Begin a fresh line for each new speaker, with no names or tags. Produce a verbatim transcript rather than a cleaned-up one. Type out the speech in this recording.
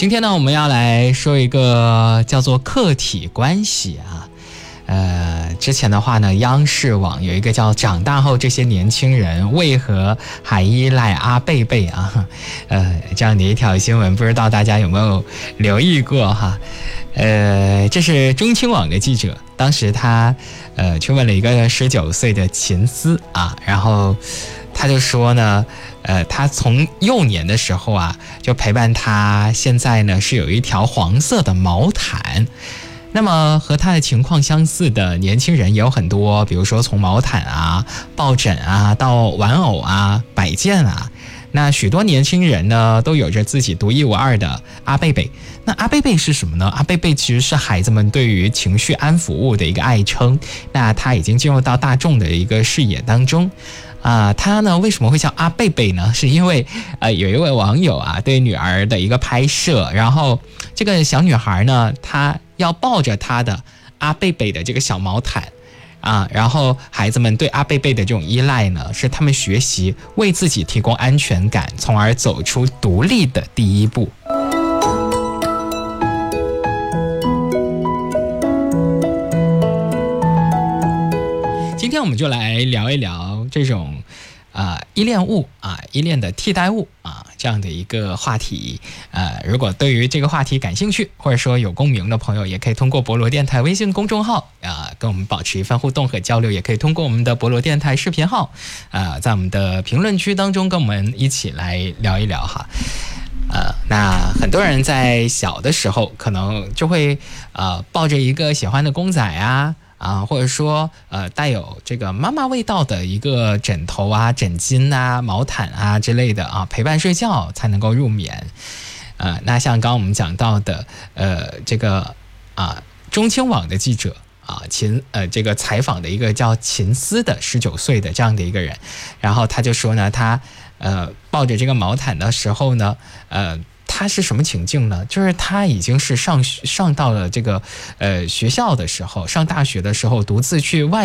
今天呢，我们要来说一个叫做客体关系啊。呃，之前的话呢，央视网有一个叫长大后这些年轻人为何还依赖阿贝贝啊，呃，这样的一条新闻，不知道大家有没有留意过哈？呃，这是中青网的记者，当时他呃去问了一个十九岁的秦思啊，然后他就说呢，呃，他从幼年的时候啊，就陪伴他，现在呢是有一条黄色的毛毯。那么和他的情况相似的年轻人也有很多，比如说从毛毯啊、抱枕啊到玩偶啊、摆件啊，那许多年轻人呢都有着自己独一无二的阿贝贝。那阿贝贝是什么呢？阿贝贝其实是孩子们对于情绪安抚物的一个爱称，那他已经进入到大众的一个视野当中。啊、呃，他呢为什么会叫阿贝贝呢？是因为呃有一位网友啊对女儿的一个拍摄，然后这个小女孩呢，她要抱着她的阿贝贝的这个小毛毯啊，然后孩子们对阿贝贝的这种依赖呢，是他们学习为自己提供安全感，从而走出独立的第一步。今天我们就来聊一聊这种啊、呃、依恋物啊，依恋的替代物啊这样的一个话题。呃，如果对于这个话题感兴趣，或者说有共鸣的朋友，也可以通过博罗电台微信公众号啊、呃、跟我们保持一番互动和交流，也可以通过我们的博罗电台视频号啊、呃，在我们的评论区当中跟我们一起来聊一聊哈。呃，那很多人在小的时候可能就会呃抱着一个喜欢的公仔啊。啊，或者说呃带有这个妈妈味道的一个枕头啊、枕巾啊、毛毯啊之类的啊，陪伴睡觉才能够入眠。呃，那像刚刚我们讲到的呃这个啊中青网的记者啊秦呃这个采访的一个叫秦思的十九岁的这样的一个人，然后他就说呢，他呃抱着这个毛毯的时候呢，呃。他是什么情境呢？就是他已经是上上到了这个呃学校的时候，上大学的时候，独自去外